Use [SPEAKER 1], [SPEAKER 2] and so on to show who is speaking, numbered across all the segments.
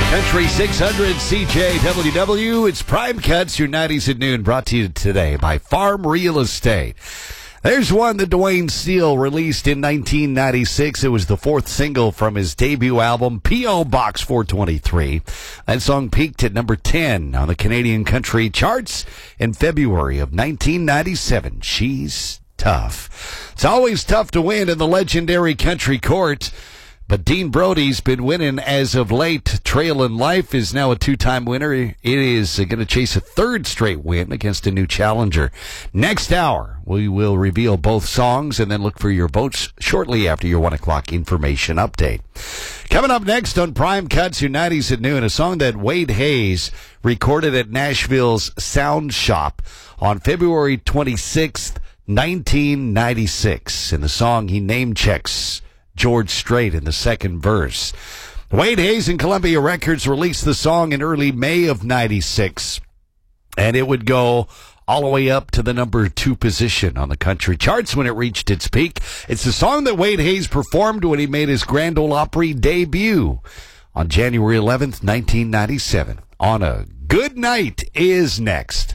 [SPEAKER 1] Country 600 CJWW. It's Prime Cuts, your 90s at noon, brought to you today by Farm Real Estate. There's one that Dwayne Steele released in 1996. It was the fourth single from his debut album, P.O. Box 423. That song peaked at number 10 on the Canadian country charts in February of 1997. She's tough. It's always tough to win in the legendary country court. But Dean Brody's been winning as of late. Trail in Life is now a two-time winner. It is going to chase a third straight win against a new challenger. Next hour, we will reveal both songs and then look for your votes shortly after your 1 o'clock information update. Coming up next on Prime Cuts, your 90s at noon, a song that Wade Hayes recorded at Nashville's Sound Shop on February 26th, 1996. In the song, he name-checks George Strait in the second verse. Wade Hayes and Columbia Records released the song in early May of 96, and it would go all the way up to the number 2 position on the country charts when it reached its peak. It's the song that Wade Hayes performed when he made his Grand Ole Opry debut on January 11th, 1997. On a Good Night is next.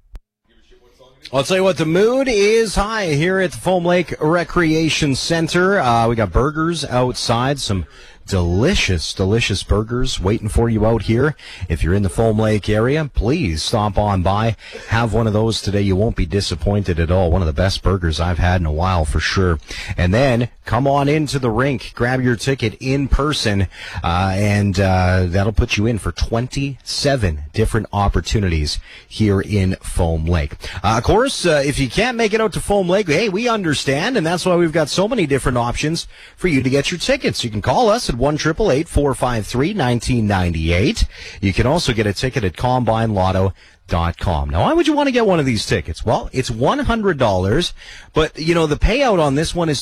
[SPEAKER 2] I'll tell you what, the mood is high here at the Foam Lake Recreation Center. We got burgers outside, some delicious burgers waiting for you out here. If you're in the Foam Lake area, please stop on by. Have one of those today. You won't be disappointed at all. One of the best burgers I've had in a while for sure. And then come on into the rink, grab your ticket in person, and that'll put you in for 27 different opportunities here in Foam Lake. Of course, if you can't make it out to Foam Lake, hey, we understand, and that's why we've got so many different options for you to get your tickets. You can call us at 1-888-453-1998. You can also get a ticket at CombineLotto.com. Now, why would you want to get one of these tickets? Well, it's $100, but, you know, the payout on this one is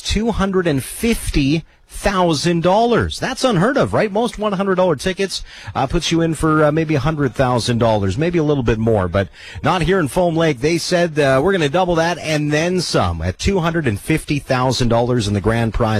[SPEAKER 2] $250,000. That's unheard of, right? Most $100 tickets puts you in for maybe $100,000, maybe a little bit more, but not here in Foam Lake. They said we're going to double that and then some at $250,000 in the grand prize.